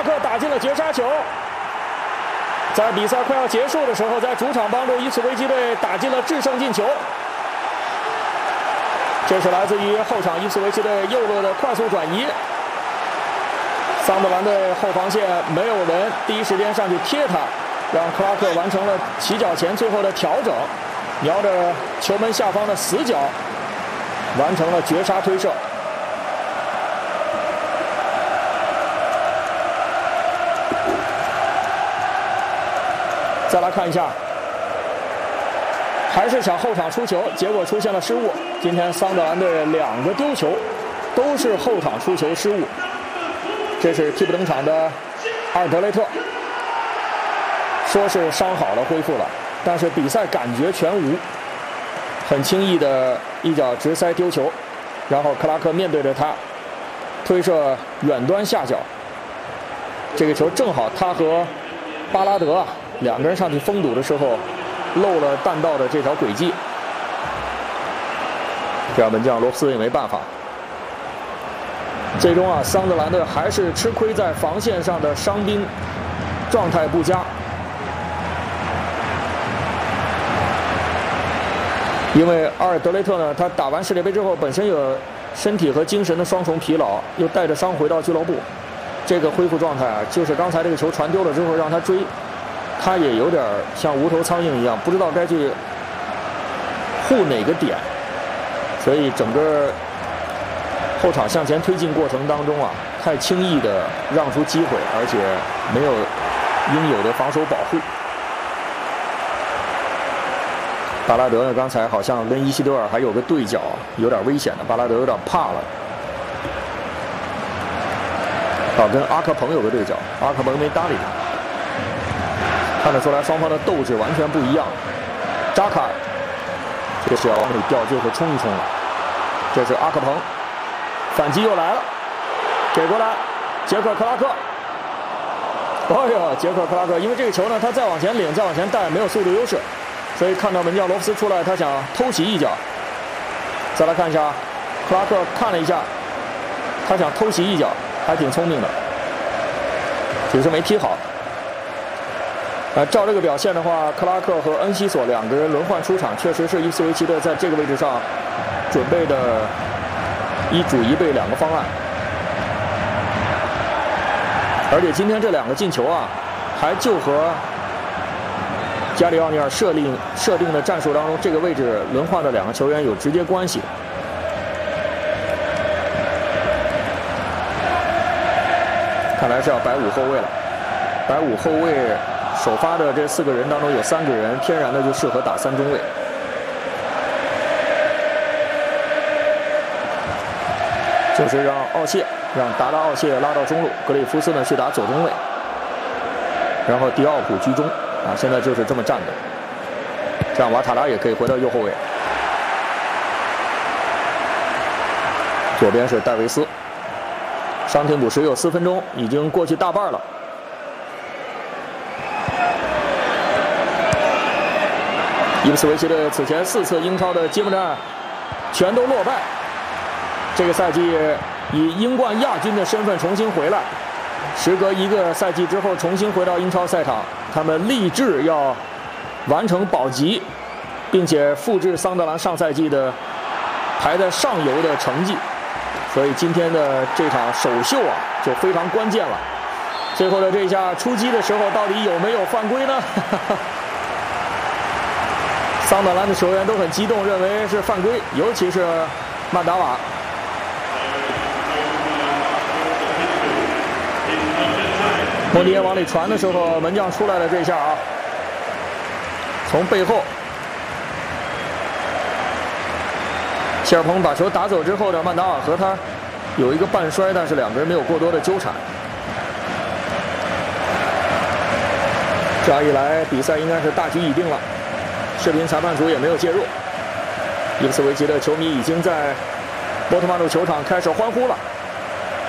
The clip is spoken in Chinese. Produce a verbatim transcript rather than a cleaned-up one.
拉克打进了绝杀球。在比赛快要结束的时候，在主场帮助伊斯维基队打进了制胜进球。这是来自于后场伊斯维基队右路的快速转移。桑德兰队后防线没有人，第一时间上去贴他，让克拉克完成了起脚前最后的调整，瞄着球门下方的死角，完成了绝杀推射。再来看一下，还是想后场出球，结果出现了失误。今天桑德兰队两个丢球，都是后场出球失误。这是替补登场的阿尔德雷特，说是伤好了恢复了，但是比赛感觉全无，很轻易的一脚直塞丢球，然后克拉克面对着他推射远端下角，这个球正好他和巴拉德啊两个人上去封堵的时候漏了弹道的这条轨迹，这样门将罗夫斯也没办法。最终啊，桑德兰队还是吃亏在防线上的伤兵状态不佳。因为阿尔德雷特呢，他打完世界杯之后，本身有身体和精神的双重疲劳，又带着伤回到俱乐部，这个恢复状态啊，就是刚才这个球传丢了之后让他追，他也有点像无头苍蝇一样，不知道该去护哪个点，所以整个后场向前推进过程当中啊，太轻易的让出机会，而且没有应有的防守保护。巴拉德呢，刚才好像跟伊西多尔还有个对角，有点危险的，巴拉德有点怕了。啊，跟阿克彭有个对角，阿克彭没搭理他，看得出来双方的斗志完全不一样。扎卡，这是要往里掉，就是冲一冲了。这是阿克彭。反击又来了，给过来，杰克克拉克。哎呦，杰克克拉克，因为这个球呢，他再往前领，再往前带，没有速度优势，所以看到门将罗夫斯出来，他想偷袭一脚。再来看一下，克拉克看了一下，他想偷袭一脚，还挺聪明的，只是没踢好。呃，照这个表现的话，克拉克和恩西索两个人轮换出场，确实是伊斯维奇队在这个位置上准备的一主一备两个方案。而且今天这两个进球啊，还就和加里奥尼尔设定设定的战术当中这个位置轮换的两个球员有直接关系。看来是要摆五后卫了，摆五后卫，首发的这四个人当中有三个人天然的就适合打三中卫。就是让奥谢，让达达奥谢拉到中路，格里夫斯呢去打左中卫，然后迪奥普居中啊，现在就是这么站的，这样瓦塔拉也可以回到右后卫。左边是戴维斯，伤停补时有四分钟，已经过去大半了。伊普斯维奇队此前四次英超的揭幕战全都落败。这个赛季以英冠亚军的身份重新回来，时隔一个赛季之后重新回到英超赛场，他们立志要完成保级，并且复制桑德兰上赛季的排在上游的成绩，所以今天的这场首秀啊就非常关键了。最后的这一下出击的时候，到底有没有犯规呢？桑德兰的球员都很激动，认为是犯规，尤其是曼达瓦。莫尼耶往里传的时候，门将出来了这一下啊，从背后，谢尔彭把球打走之后呢，曼达瓦和他有一个半摔，但是两个人没有过多的纠缠。这样一来，比赛应该是大局已定了。视频裁判组也没有介入，伊普斯维奇的球迷已经在波特曼路球场开始欢呼了。